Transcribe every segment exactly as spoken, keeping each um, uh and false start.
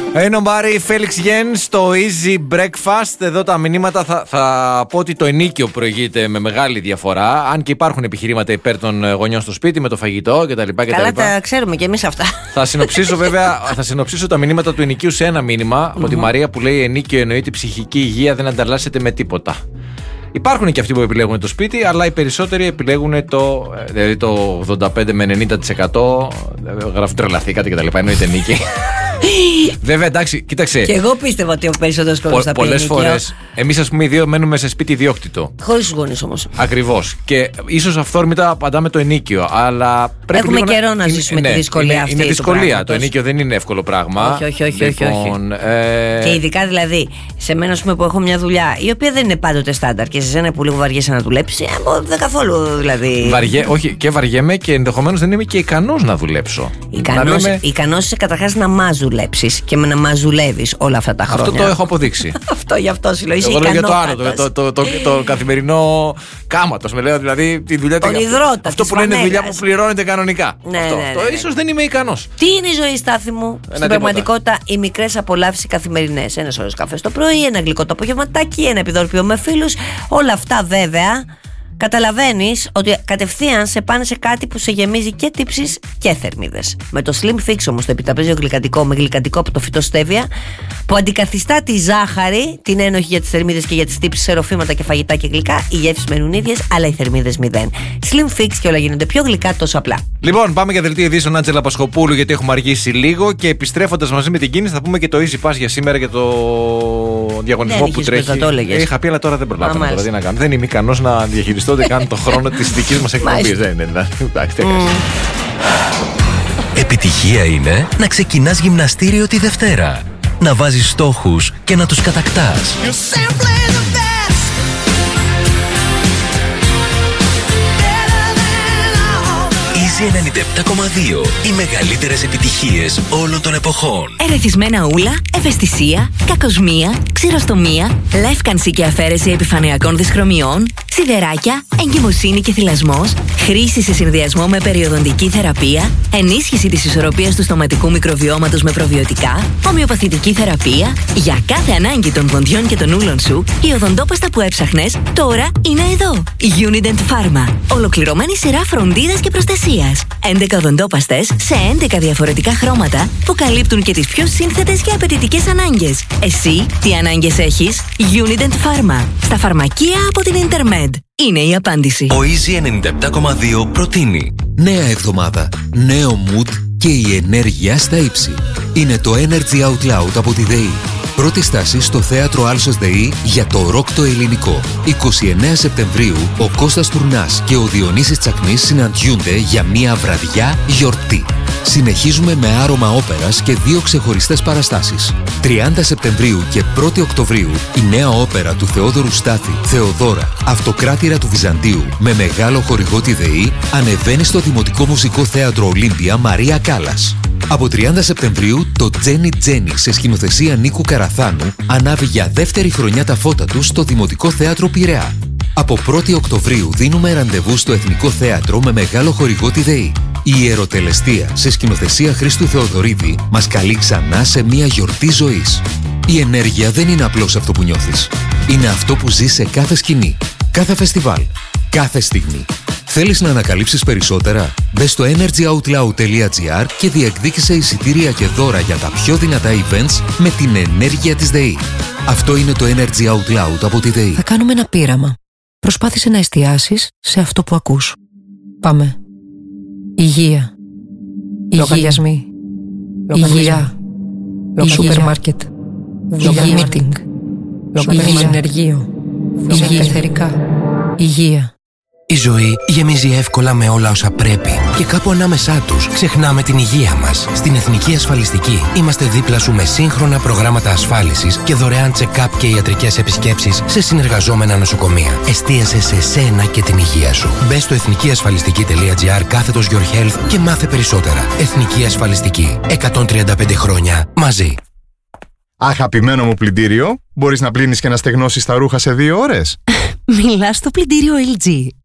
Hey nobody, Felix Yen στο Easy Breakfast. Εδώ τα μηνύματα θα, θα πω ότι το ενίκιο προηγείται με μεγάλη διαφορά. Αν και υπάρχουν επιχειρήματα υπέρ των γονιών στο σπίτι με το φαγητό κτλ. Καλά, τα ξέρουμε κι εμείς αυτά. Θα συνοψίσω βέβαια θα συνοψίσω τα μηνύματα του ενοικίου σε ένα μήνυμα. Mm-hmm. Από τη Μαρία που λέει: ενίκιο εννοείται ψυχική υγεία, δεν ανταλλάσσεται με τίποτα. Υπάρχουν και αυτοί που επιλέγουν το σπίτι, αλλά οι περισσότεροι επιλέγουν το. Δηλαδή το ογδόντα πέντε με ενενήντα τοις εκατό γράφουν τρελαθήκατε κτλ. Εννοείται νίκη. Βέβαια, εντάξει, κοίταξε. Και εγώ πίστευα ότι ο περισσότερος κόσμος θα πει πολλές φορές, εμείς ας πούμε οι δύο μένουμε σε σπίτι ιδιόκτητο. Χωρίς τους γονείς όμως. Ακριβώς. Και ίσως αυθόρμητα απαντάμε το ενίκιο. Αλλά πρέπει Έχουμε λίγο καιρό να, να ζήσουμε είναι, τη δυσκολία είναι, αυτή. Είναι δυσκολία. Το, το ενίκιο τόσο. Δεν είναι εύκολο πράγμα. Όχι, όχι, όχι. Λοιπόν, όχι, όχι. Ε... Και ειδικά δηλαδή σε μένα πούμε, που έχω μια δουλειά η οποία δεν είναι πάντοτε στάνταρ και σε σένα που λίγο βαριέσαι να δουλέψει, δεν καθόλου δηλαδή. Βαριέ, όχι, και βαριέμαι και ενδεχομένως δεν είμαι και ικανός να δουλέψω. Ικανός, λέμε... ικανός είσαι καταρχάς να μας δουλέψεις και να μας δουλεύεις όλα αυτά τα χρόνια. Αυτό το έχω αποδείξει. Αυτό γι' αυτό σου λέω. Είσαι εγώ λέω για το άλλο, το, το, το, το, το καθημερινό κάματος. Με λέω δηλαδή τη δουλειά. Αυτό που λένε δουλειά που πληρώνεται κανονικά. Ναι, αυτό. Ναι, ναι, το ναι. ίσως δεν είμαι ικανός. Τι είναι η ζωή, Στάθη μου? Στην πραγματικότητα, οι μικρές απολαύσεις καθημερινές. Ένας ώρες καφέ το πρωί, ένα γλυκό το απογευματάκι, ένα επιδόρπιο με φίλους. Όλα αυτά βέβαια. Καταλαβαίνεις ότι κατευθείαν σε πάνε σε κάτι που σε γεμίζει και τύψεις και θερμίδες. Με το Slim Fix όμως, το επιταπέζιο γλυκαντικό με γλυκαντικό από το φυτό στέβια, που αντικαθιστά τη ζάχαρη, την ένοχη για τις θερμίδες και για τις τύψεις σε ροφήματα και φαγητά και γλυκά, οι γεύσεις μένουν ίδιες, αλλά οι θερμίδες μηδέν. Slim Fix και όλα γίνονται πιο γλυκά τόσο απλά. Λοιπόν, πάμε για δελτίο ειδήσεων Άντζελα Πασχοπούλου, γιατί έχουμε αργήσει λίγο. Και επιστρέφοντας μαζί με την κίνηση, θα πούμε και το Easy Pass για σήμερα για το διαγωνισμό ναι, που τρέχει. Ε, είχα πει, αλλά τώρα δεν προλάβαινα. Τώρα τι να κάνω. Δεν είμαι ικανός να διαχειριστώ ούτε καν το χρόνο της δικής μας εκπομπής. Δεν είναι δηλαδή. Επιτυχία είναι να ξεκινάς γυμναστήριο τη Δευτέρα. Να βάζεις στόχους και να τους κατακτάς. Easy ενενήντα επτά κόμμα δύο. Οι μεγαλύτερες επιτυχίες όλων των εποχών. Ερεθισμένα ούλα, ευαισθησία, κακοσμία, ξηροστομία, λεύκανση και αφαίρεση επιφανειακών δυσχρωμιών, σιδεράκια, εγκυμοσύνη και θυλασμός, χρήση σε συνδυασμό με περιοδοντική θεραπεία, ενίσχυση της ισορροπίας του στοματικού μικροβιώματος με προβιωτικά, ομοιοπαθητική θεραπεία. Για κάθε ανάγκη των δοντιών και των ούλων σου, η οδοντόπαστα που έψαχνες τώρα είναι εδώ. Unident Pharma. Ολοκληρωμένη σειρά φροντίδας και προστασίας. έντεκα οδοντόπαστες σε έντεκα διαφορετικά χρώματα που καλύπτουν και τις πιο σύνθετες και απαιτητικές ανάγκες. Εσύ τι ανάγκες έχεις? Unident Pharma. Στα φαρμακεία από την Intermed. Είναι η απάντηση. Ο Easy ενενήντα επτά κόμμα δύο προτείνει νέα εβδομάδα, νέο mood και η ενέργεια στα ύψη. Είναι το Energy Out Loud από τη ΔΕΗ. Πρώτη στάση στο θέατρο Άλσος ΔΕΗ για το ροκ το ελληνικό. εικοστή ενάτη Σεπτεμβρίου ο Κώστας Τουρνάς και ο Διονύσης Τσακνής συναντιούνται για μια βραδιά γιορτή. Συνεχίζουμε με άρωμα όπερας και δύο ξεχωριστές παραστάσεις. τριάντα Σεπτεμβρίου και πρώτη Οκτωβρίου η νέα όπερα του Θεόδωρου Στάθη, Θεοδώρα, Αυτοκράτηρα του Βυζαντίου, με μεγάλο χορηγό τη ΔΕΗ, ανεβαίνει στο Δημοτικό Μουσικό Θέατρο Ολύμπια Μαρία Κάλλας. Από τριάντα Σεπτεμβρίου το Τζένι Τζένι σε σκηνοθεσία Νίκου Καραθάνου ανάβει για δεύτερη χρονιά τα φώτα του στο Δημοτικό Θέατρο Πειραιά. Από πρώτη Οκτωβρίου δίνουμε ραντεβού στο Εθνικό Θέατρο με μεγάλο χορηγό τη ΔΕΗ. Η Ιεροτελεστία σε σκηνοθεσία Χρήστου Θεοδωρίδη μας καλεί ξανά σε μια γιορτή ζωής. Η ενέργεια δεν είναι απλώς αυτό που νιώθεις. Είναι αυτό που ζεις σε κάθε σκηνή, κάθε φεστιβάλ, κάθε στιγμή. Θέλεις να ανακαλύψεις περισσότερα? Μπες στο energyoutloud τελεία gr και διεκδίκησε εισιτήρια και δώρα για τα πιο δυνατά events με την ενέργεια της ΔΕΗ. Αυτό είναι το Energy Out Loud από τη ΔΕΗ. Θα κάνουμε ένα πείραμα. Προσπάθησε να εστιάσεις σε αυτό που ακούς. Πάμε. Υγεία. Λογαριασμοί. Υγεία. Σούπερ μάρκετ. Υγεία meeting. Υγεία ενεργείο. Υγεία εθερικά. Υγεία. Η ζωή γεμίζει εύκολα με όλα όσα πρέπει και κάπου ανάμεσά τους ξεχνάμε την υγεία μας. Στην Εθνική Ασφαλιστική είμαστε δίπλα σου με σύγχρονα προγράμματα ασφάλισης και δωρεάν check-up και ιατρικές επισκέψεις σε συνεργαζόμενα νοσοκομεία. Εστίασε σε σένα και την υγεία σου. Μπες στο εθνικιασφαλιστική τελεία gr κάθετος your health και μάθε περισσότερα. Εθνική Ασφαλιστική. εκατόν τριάντα πέντε χρόνια μαζί. Αγαπημένο μου πλυντήριο, μπορείς να πλύνεις και να στεγνώσεις τα ρούχα σε δύο ώρες? Μιλάς στο πλυντήριο ελ τζι.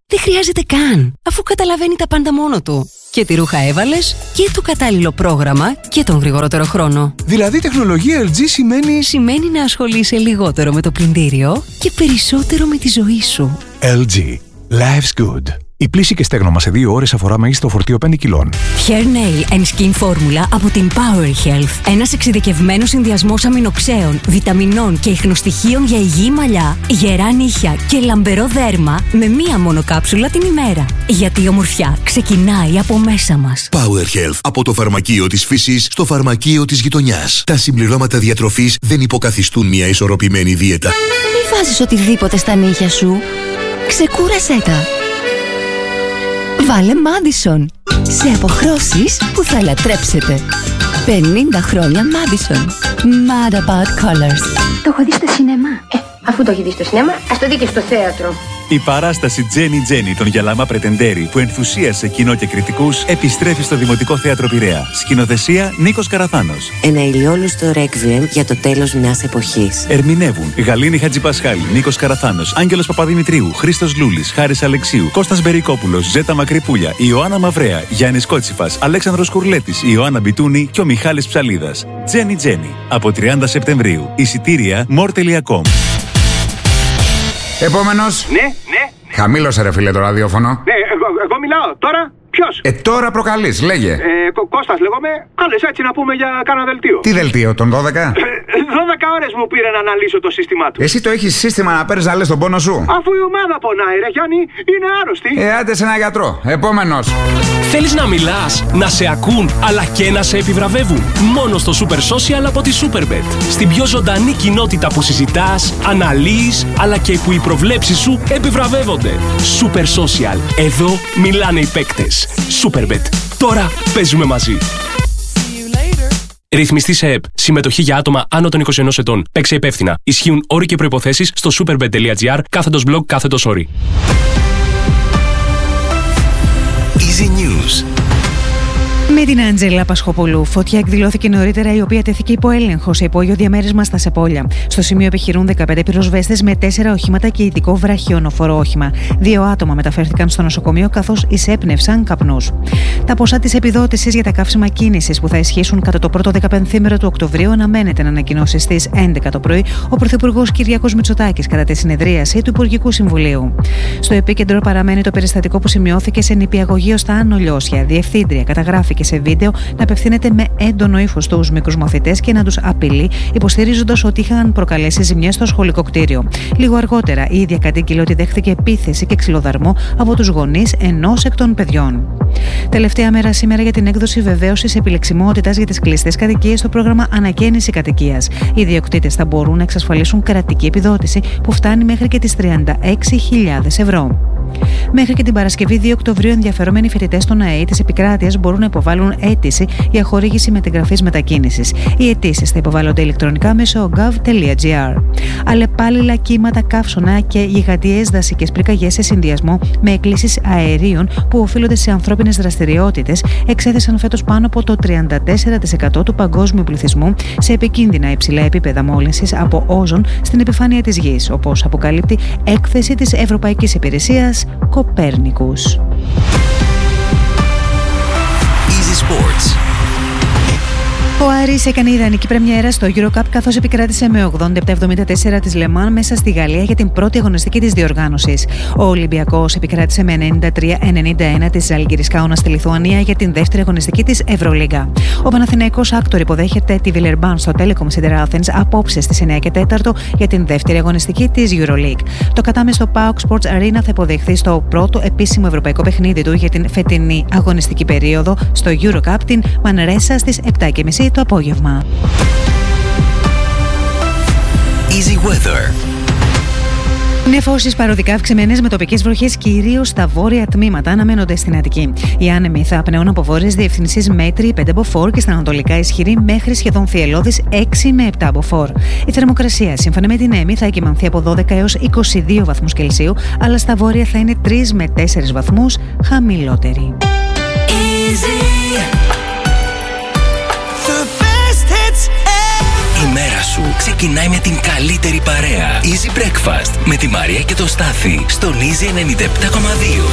Δεν χρειάζεται καν, αφού καταλαβαίνει τα πάντα μόνο του. Και τη ρούχα έβαλες και το κατάλληλο πρόγραμμα και τον γρηγορότερο χρόνο. Δηλαδή τεχνολογία ελ τζι σημαίνει... Σημαίνει να ασχολείσαι λιγότερο με το πλυντήριο και περισσότερο με τη ζωή σου. ελ τζι. Life's good. Η πλύση και στέγνομα σε δύο ώρες αφορά μέγιστο φορτίο πέντε κιλών. Hair, Nail and Skin Formula από την Power Health. Ένας εξειδικευμένος συνδυασμός αμινοξέων, βιταμινών και ιχνοστοιχείων για υγιή μαλλιά, γερά νύχια και λαμπερό δέρμα με μία μόνο κάψουλα την ημέρα. Γιατί η ομορφιά ξεκινάει από μέσα μας. Power Health. Από το φαρμακείο της φύσης στο φαρμακείο της γειτονιάς. Τα συμπληρώματα διατροφής δεν υποκαθιστούν μια ισορροπημένη δίαιτα. Μη βάζεις οτιδήποτε στα νύχια σου. Ξεκούρασέ τα. Βάλε Madison. Σε αποχρώσεις που θα λατρέψετε. πενήντα χρόνια Madison. Mad about colors. Το έχω δει στο σινεμά. Ε, αφού το έχει δει στο σινεμά, ας το δει και στο θέατρο. Η παράσταση Τζένι Τζένι των Γιαλάμα Πρετεντέρη που ενθουσίασε κοινό και κριτικούς επιστρέφει στο Δημοτικό Θέατρο Πειραιά. Σκηνοθεσία Νίκος Καραθάνος. Ένα ηλιόλουστο ρέκβιεμ για το τέλος μιας εποχής. Ερμηνεύουν Γαλήνη Χατζηπασχάλη, Νίκος Καραθάνος, Άγγελος Παπαδημητρίου, Χρήστος Λούλης, Χάρης Αλεξίου, Κώστας Μπερικόπουλος, Ζέτα Μακρυπούλια, Ιωάννα Μαυρέα, Γιάννης Κότσιφας, Αλέξανδρος Κουρλέτης, Ιωάννα Μπιτούνη και ο Μιχάλης Ψαλίδας. Τζένι Τζένι από τριάντα Σεπτεμβρίου. Εισιτήρια more τελεία com. Επόμενος. Ναι, ναι. Χαμήλωσε ρε φίλε το ραδιόφωνο. Ναι, εγώ, εγώ μιλάω. Τώρα ποιος? Ε, τώρα προκαλείς, λέγε. Ε, Κω- Κώστας λέγομαι. Κάλες έτσι να πούμε για κάνα δελτίο. Τι δελτίο, τον δώδεκα? δώδεκα ώρες μου πήρε να αναλύσω το σύστημά του. Εσύ το έχεις σύστημα να παίρνεις να λες τον πόνο σου? Αφού η ομάδα πονάει ρε Γιάννη, είναι άρρωστη. Ε, άντε σε ένα γιατρό. Επόμενος. Θέλεις να μιλάς, να σε ακούν, αλλά και να σε επιβραβεύουν? Μόνο στο Super Social από τη Superbet. Στην πιο ζωντανή κοινότητα που συζητάς, αναλύεις, αλλά και που οι προβλέψεις σου επιβραβεύονται. Super Social. Εδώ μιλάνε οι παίκτες. Superbet. Τώρα παίζουμε μαζί. Ρυθμιστή σε ΕΠ. Συμμετοχή για άτομα άνω των είκοσι ενός ετών. Παίξε υπεύθυνα. Ισχύουν όροι και προϋποθέσεις στο superbet τελεία gr κάθετος blog κάθετος όροι. Easy News. Με την Άντζελα Πασχοπούλου, φωτιά εκδηλώθηκε νωρίτερα, η οποία τέθηκε υπό έλεγχο σε υπόγειο διαμέρισμα στα Σεπόλια. Στο σημείο επιχειρούν δεκαπέντε πυροσβέστες με τέσσερα οχήματα και ειδικό βραχιονοφόρο όχημα. Δύο άτομα μεταφέρθηκαν στο νοσοκομείο καθώς εισέπνευσαν καπνούς. Τα ποσά της επιδότησης για τα καύσιμα κίνησης που θα ισχύσουν κατά το πρώτο δεκαπενθήμερο του Οκτωβρίου αναμένεται να ανακοινώσει στις έντεκα το πρωί ο Πρωθυπουργός Κυριάκος Μητσοτάκης κατά τη συνεδρίαση του Υπουργικού Συμβουλίου. Στο επίκεντρο παραμένει το περιστατικό που σημειώθηκε σε νηπιαγωγείο στα Άνω Λιώσια. Διευθύντρια καταγράφηκε σε βίντεο να απευθύνεται με έντονο ύφος στους μικρούς μαθητές και να τους απειλεί, υποστηρίζοντας ότι είχαν προκαλέσει ζημιές στο σχολικό κτίριο. Λίγο αργότερα, η ίδια κατήγγειλε ότι δέχθηκε επίθεση και ξυλοδαρμό από τους γονείς ενός εκ των παιδιών. Τελευταία μέρα σήμερα για την έκδοση βεβαίωσης επιλεξιμότητας για τις κλειστές κατοικίες στο πρόγραμμα Ανακαίνιση Κατοικίας. Οι ιδιοκτήτες θα μπορούν να εξασφαλίσουν κρατική επιδότηση που φτάνει μέχρι και τις τριάντα έξι χιλιάδες ευρώ. Μέχρι και την Παρασκευή δύο Οκτωβρίου, ενδιαφερόμενοι φοιτητές των ΑΕΗ της επικράτειας μπορούν να υποβάλουν αίτηση για χορήγηση μεταγραφής μετακίνησης. Οι αιτήσεις θα υποβάλλονται ηλεκτρονικά μέσω gov τελεία gr. Αλλεπάλληλα κύματα, καύσωνα και γιγαντιαίες δασικές πυρκαγιές σε συνδυασμό με εκκλήσεις αερίων που οφείλονται σε ανθρώπινες δραστηριότητες εξέθεσαν φέτος πάνω από το τριάντα τέσσερα τοις εκατό του παγκόσμιου πληθυσμού σε επικίνδυνα υψηλά επίπεδα μόλυνσης από όζον στην επιφάνεια της Γης, όπως αποκαλύπτει έκθεση της Ευρωπαϊκής Υπηρεσίας Κοπέρνικους. Easy Sports. Ο Άρης έκανε ιδανική πρεμιέρα στο EuroCup καθώς επικράτησε με ογδόντα επτά εβδομήντα τέσσερα της Le Mans μέσα στη Γαλλία για την πρώτη αγωνιστική της διοργάνωσης. Ο Ολυμπιακός επικράτησε με ενενήντα τρία ενενήντα ένα της Ζαλγκίρις Κάουνας στη Λιθουανία για την δεύτερη αγωνιστική της Ευρωλίγκα. Ο Παναθηναϊκός Άκτορ υποδέχεται τη Βιλερμπάν στο Telecom Center Athens απόψε στις εννιά και τέσσερα για την δεύτερη αγωνιστική της EuroLeague. Το κατάμε στο PAOK Sports Arena θα υποδεχθεί στο πρώτο επίσημο ευρωπαϊκό παιχνίδι του για την φετινή αγωνιστική περίοδο στο EuroCup την Μανρέσα στις επτά και μισή το απόγευμα. Easy Weather. Νεφώσεις παροδικά αυξημένες με τοπικές βροχές κυρίως στα βόρεια τμήματα αναμένονται στην Αττική. Οι άνεμοι θα απνέουν από βόρειες διευθυνσίες μέτρη πέντε από φορ και στα ανατολικά ισχυρή μέχρι σχεδόν θυελλώδης έξι με επτά από φορ. Η θερμοκρασία σύμφωνα με την ΕΜΗ θα εκυμανθεί από δώδεκα έως είκοσι δύο βαθμούς Κελσίου, αλλά στα βόρεια θα είναι τρεις με τέσσερις βαθμούς χαμηλότερη. Easy. Η μέρα σου ξεκινάει ξεκινάει με την καλύτερη παρέα. Easy Breakfast με τη Μαρία και το Στάθη στον Easy ενενήντα επτά κόμμα δύο.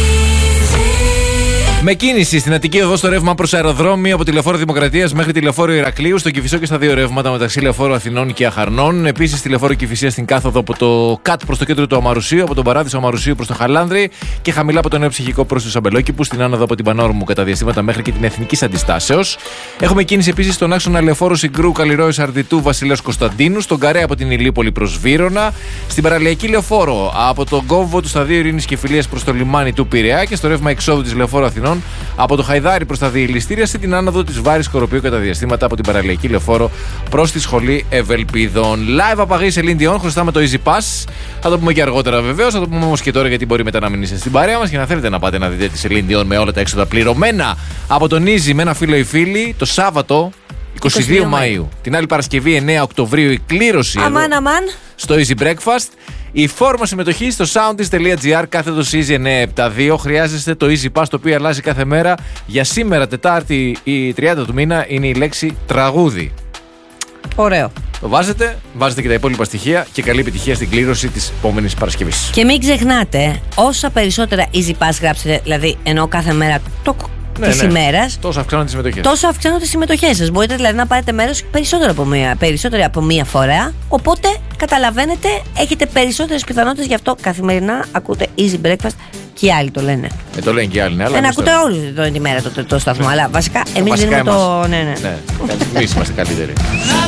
Με κίνηση στην Αττική Οδό στο ρεύμα προς αεροδρόμιο από τη Λεωφόρο Δημοκρατίας μέχρι τη Λεωφόρο Ηρακλείου, στο Κηφισό και στα δύο ρεύματα μεταξύ Λεωφόρου Αθηνών και Αχαρνών. Επίσης στη Λεωφόρο Κηφισίας στην κάθοδο από το ΚΑΤ προς το κέντρο του Αμαρουσίου, από τον Παράδεισο Αμαρουσίου προς το Χαλάνδρη και χαμηλά από το Νέο Ψυχικό προς του Αμπελόκηπου, στην άνοδο από την Πανόρμου κατά διαστήματα μέχρι και την Εθνικής Αντιστάσεως. Έχουμε κίνηση επίσης στον άξονα Λεωφόρου Συγκρού Καλλιρόης Αρδιτού Βασιλέως Κωνσταντίνου, στον Καρέ από την Ηλίπολη προς Βύρωνα, στην Παραλιακή Λεωφόρο από τον κόμβο του Σταδίου Ειρήνης και Φιλίας προς το λιμάνι του Πειραιά και στο ρεύμα εξόδου της Λεωφόρου Αθηνών από το Χαϊδάρι προς τα διελιστήρια στην άνοδο της Βάρης Σκοροπίου κατά διαστήματα από την Παραλιακή Λεωφόρο προς τη Σχολή Ευελπίδων. Live απαγή σε Celine Dion, χρωστάμε το Easy Pass. Θα το πούμε και αργότερα βεβαίως, θα το πούμε όμως και τώρα γιατί μπορεί μετά να μην είστε στην παρέα μας και να θέλετε να πάτε να δείτε τη Celine Dion με όλα τα έξοδα πληρωμένα από τον Easy με ένα φίλο ή φίλη το Σάββατο είκοσι δύο Μαΐου. Την άλλη Παρασκευή εννέα Οκτωβρίου η κλήρωση αμάν, εδώ, αμάν. στο Easy Breakfast. Η φόρμα συμμετοχή στο soundis.gr κάθετος Easy εννιακόσια εβδομήντα δύο. Χρειάζεστε το Easy Pass, το οποίο αλλάζει κάθε μέρα. Για σήμερα, Τετάρτη, η τριάντα του μήνα, είναι η λέξη τραγούδι. Ωραίο. Το βάζετε, βάζετε και τα υπόλοιπα στοιχεία και καλή επιτυχία στην κλήρωση της επόμενης Παρασκευής. Και μην ξεχνάτε, όσα περισσότερα Easy Pass γράψετε, δηλαδή ενώ κάθε μέρα το ναι, της ναι. ημέρας, τόσο αυξάνονται τις συμμετοχές. Τόσο αυξάνονται τις συμμετοχές σας. Μπορείτε δηλαδή να πάρετε μέρος περισσότερο από μία, περισσότερο από μία φορά. Οπότε καταλαβαίνετε, έχετε περισσότερες πιθανότητες. Γι' αυτό καθημερινά ακούτε Easy Breakfast και οι άλλοι το λένε. Ε, το λένε και οι άλλοι, ναι. Αλλά δεν ακούτε όλη την ημέρα το, το, το σταθμό. Αλλά βασικά εμείς δίνουμε το. Ναι, ναι. ναι. Εμείς είμαστε καλύτεροι.